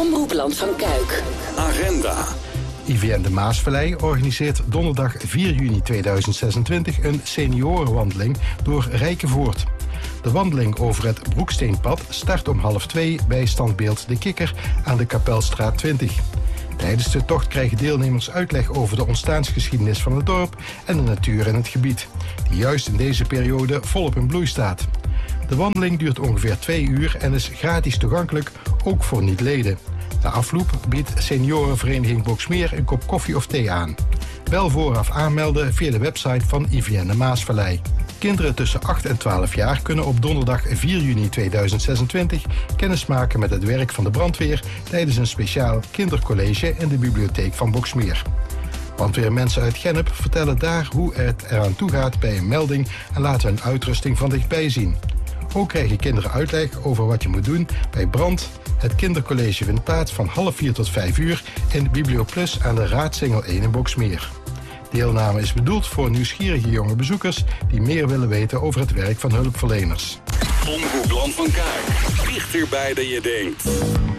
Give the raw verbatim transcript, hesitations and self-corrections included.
Omroepland van Kuik. Agenda. I V N de Maasvallei organiseert donderdag vier juni tweeduizend zesentwintig een seniorenwandeling door Rijkenvoort. De wandeling over het Broeksteenpad start om half twee bij standbeeld De Kikker aan de Kapelstraat twintig. Tijdens de tocht krijgen deelnemers uitleg over de ontstaansgeschiedenis van het dorp en de natuur in het gebied, die juist in deze periode volop in bloei staat. De wandeling duurt ongeveer twee uur en is gratis toegankelijk, ook voor niet-leden. Na afloop biedt seniorenvereniging Boxmeer een kop koffie of thee aan. Wel vooraf aanmelden via de website van I V N de Maasvallei. Kinderen tussen acht en twaalf jaar kunnen op donderdag vier juni tweeduizend zesentwintig kennis maken met het werk van de brandweer tijdens een speciaal kindercollege in de bibliotheek van Boxmeer. Brandweermensen uit Gennep vertellen daar hoe het eraan toe gaat bij een melding en laten hun uitrusting van dichtbij zien. Ook krijgen kinderen uitleg over wat je moet doen bij brand. Het kindercollege vindt plaats van half vier tot vijf uur in Biblioplus aan de Raadsingel één in Boxmeer. Deelname is bedoeld voor nieuwsgierige jonge bezoekers die meer willen weten over het werk van hulpverleners. Omroepland van Kuik. Dichterbij dan je denkt.